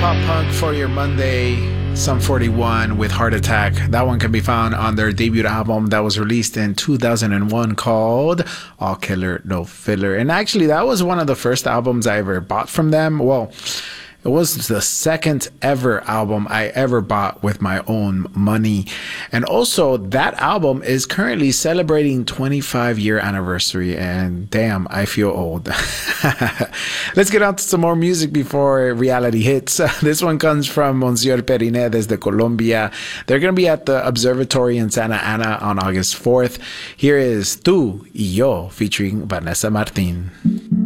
pop punk for your Monday. Sum 41 with Heart Attack. That one can be found on their debut album that was released in 2001 called All Killer No Filler. And actually, that was one of the first albums I ever bought from them. Well, it was the second ever album I ever bought with my own money. And also, that album is currently celebrating 25-year anniversary. And damn, I feel old. Let's get on to some more music before reality hits. This one comes from Monsieur Periné desde Colombia. They're going to be at the Observatory in Santa Ana on August 4th. Here is Tú y Yo featuring Vanessa Martín.